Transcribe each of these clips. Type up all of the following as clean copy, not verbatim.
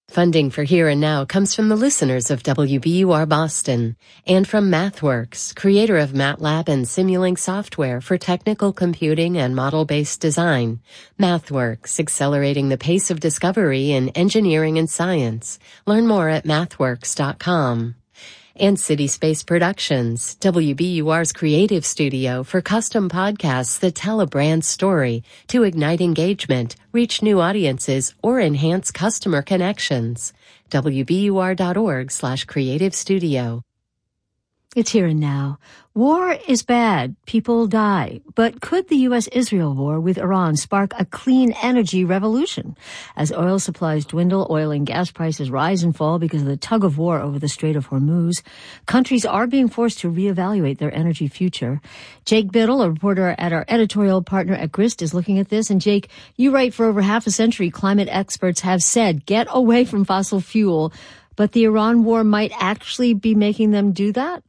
Funding for Here and Now comes from the listeners of WBUR Boston and from MathWorks, creator of MATLAB and Simulink software for technical computing and model-based design. MathWorks, accelerating the pace of discovery in engineering and science. Learn more at mathworks.com. And City Space Productions, WBUR's creative studio for custom podcasts that tell a brand story to ignite engagement, reach new audiences, or enhance customer connections. WBUR.org/creative studio. It's Here and Now. War is bad. People die. But could the U.S.-Israel war with Iran spark a clean energy revolution? As oil supplies dwindle, oil and gas prices rise and fall because of the tug of war over the Strait of Hormuz, countries are being forced to reevaluate their energy future. Jake Biddle, a reporter at our editorial partner at Grist, is looking at this. And Jake, you write, for over half a century, climate experts have said, get away from fossil fuel. But the Iran war might actually be making them do that?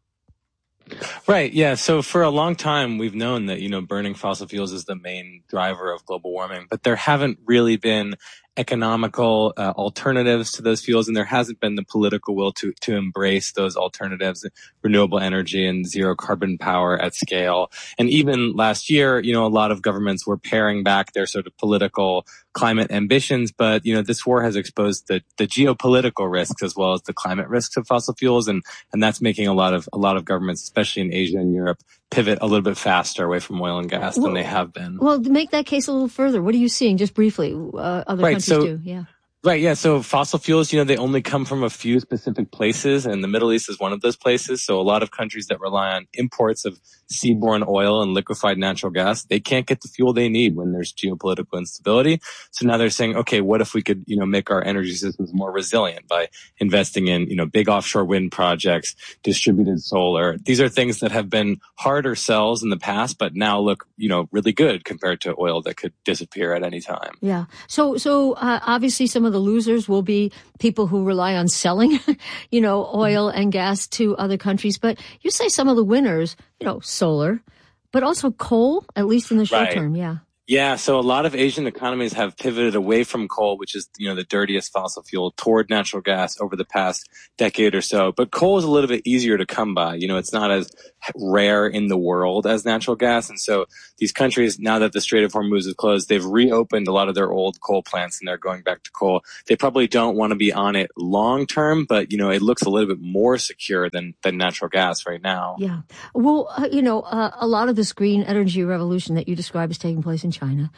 Right. Yeah. So for a long time, we've known that, burning fossil fuels is the main driver of global warming, but there haven't really been economical alternatives to those fuels, and there hasn't been the political will to embrace those alternatives, renewable energy and zero carbon power at scale. And even last year, a lot of governments were paring back their sort of political climate ambitions, but this war has exposed the geopolitical risks as well as the climate risks of fossil fuels, and that's making a lot of governments, especially in Asia and Europe, pivot a little bit faster away from oil and gas than they have been. Well, to make that case a little further, what are you seeing, just briefly, other countries do? Yeah. Right, yeah. So fossil fuels, they only come from a few specific places, and the Middle East is one of those places. So a lot of countries that rely on imports of seaborne oil and liquefied natural gas, they can't get the fuel they need when there's geopolitical instability. So now they're saying, okay, what if we could, make our energy systems more resilient by investing in, big offshore wind projects, distributed solar. These are things that have been harder sells in the past, but now look, really good compared to oil that could disappear at any time. Yeah. So obviously some of the losers will be people who rely on selling, oil and gas to other countries. But you say some of the winners, solar, but also coal, at least in the short term. Yeah. Yeah, so a lot of Asian economies have pivoted away from coal, which is, the dirtiest fossil fuel, toward natural gas over the past decade or so. But coal is a little bit easier to come by. It's not as rare in the world as natural gas. And so these countries, now that the Strait of Hormuz is closed, they've reopened a lot of their old coal plants and they're going back to coal. They probably don't want to be on it long term, but, it looks a little bit more secure than natural gas right now. Yeah. Well, a lot of this green energy revolution that you describe is taking place in China.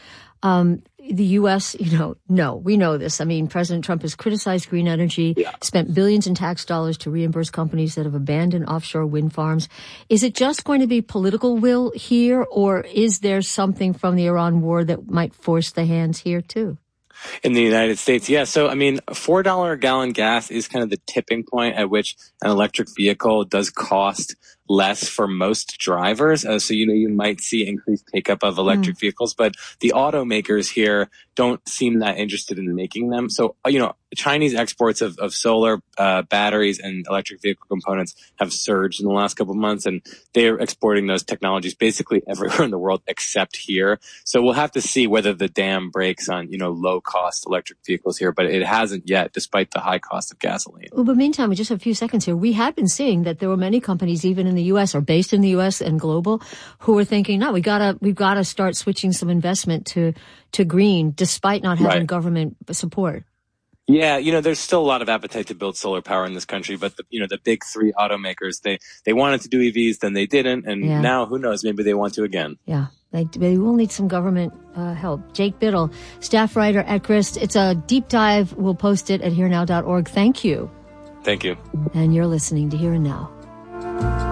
The U.S., no, we know this. I mean, President Trump has criticized green energy, spent billions in tax dollars to reimburse companies that have abandoned offshore wind farms. Is it just going to be political will here, or is there something from the Iran war that might force the hands here too? In the United States, yeah. So, $4 a gallon gas is kind of the tipping point at which an electric vehicle does cost less for most drivers. So, you might see increased take-up of electric vehicles, but the automakers here don't seem that interested in making them. So, Chinese exports of solar batteries and electric vehicle components have surged in the last couple of months, and they're exporting those technologies basically everywhere in the world except here. So we'll have to see whether the dam breaks on, low-cost electric vehicles here, but it hasn't yet, despite the high cost of gasoline. Well, but meantime, just a few seconds here, we had been seeing that there were many companies, even in the U.S. or based in the U.S. and global, who were thinking, no, we've got to start switching some investment to green, despite not having government support. Yeah, there's still a lot of appetite to build solar power in this country, but the big three automakers, they wanted to do EVs, then they didn't, and now who knows, maybe they want to again. Yeah, they will need some government help. Jake Biddle, staff writer at Grist. It's a deep dive. We'll post it at herenow.org. Thank you. Thank you. And you're listening to Here and Now.